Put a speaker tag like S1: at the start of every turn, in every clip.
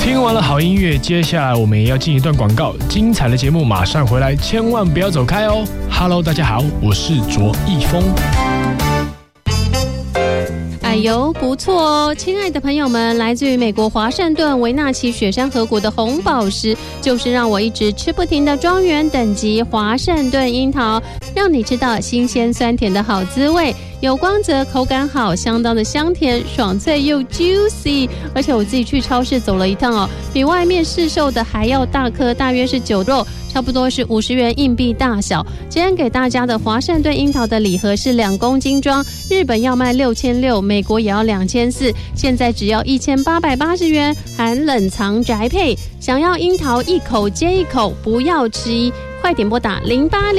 S1: 听完了好音乐，接下来我们也要进一段广告，精彩的节目马上回来，千万不要走开哦。Hello， 大家好，我是卓一峰。
S2: 哎呦，不错哦！亲爱的朋友们，来自于美国华盛顿维纳奇雪山河谷的红宝石，就是让我一直吃不停的庄园等级华盛顿樱桃，让你知道新鲜酸甜的好滋味。有光泽，口感好，相当的香甜，爽脆又 juicy。而且我自己去超市走了一趟哦，比外面市售的还要大颗，大约是9肉，差不多是50元硬币大小。今天给大家的华盛顿樱桃的礼盒是2公斤装，日本要卖6600，美国也要2400，现在只要1880元，含冷藏宅配。想要樱桃一口接一口，不要迟疑，快点拨打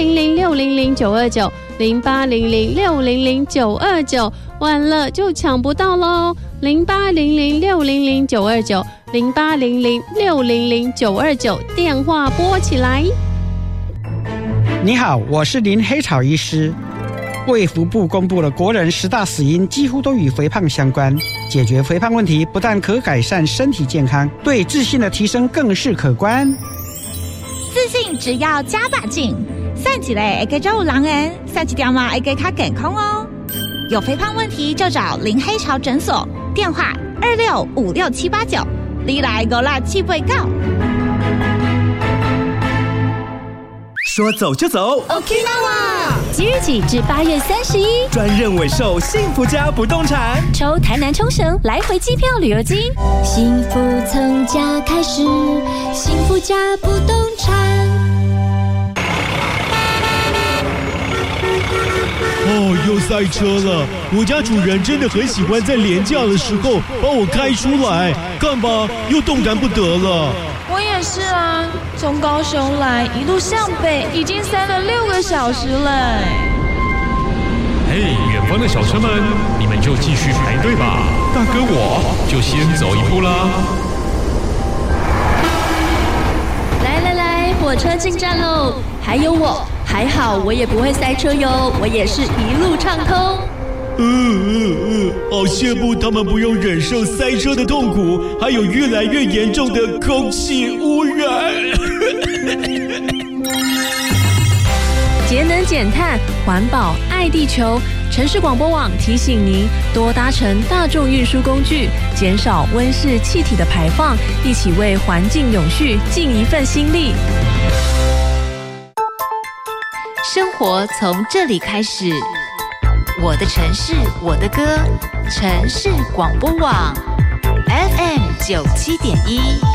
S2: 0800600929，0800600929，晚了就抢不到喽。0800600929，0800600929，电话拨起来。
S3: 你好，我是林黑草医师。卫福部公布了国人10大死因，几乎都与肥胖相关。解决肥胖问题，不但可改善身体健康，对自信的提升更是可观。
S4: 自信只要加把劲，散起来会更有人缘，散一条嘛会更加健康哦。有肥胖问题就找林黑潮诊所，电话265679，你来56789。
S5: 说走就走
S4: ，Okinawa。
S6: 即日起至8月31，
S5: 专任委售幸福家不动产，
S6: 抽台南冲绳来回机票旅游金。幸福从家开始，幸福家不动产。
S7: 哦，又塞车了！我家主人真的很喜欢在连假的时候把我开出来，看吧，又动弹不得了。
S8: 我也是啊，从高雄来一路向北，已经塞了6个小时了。
S1: 嘿，远方的小车们，你们就继续排队吧，大哥我就先走一步啦。
S6: 来，火车进站喽！还有我，还好我也不会塞车哟，我也是一路畅通。
S7: 好羡慕他们不用忍受塞车的痛苦，还有越来越严重的空气污染。
S2: 节能减碳，环保爱地球。城市广播网提醒您多搭乘大众运输工具，减少温室气体的排放，一起为环境永续尽一份心力。
S9: 生活从这里开始，我的城市，我的歌，城市广播网 FM 97.1。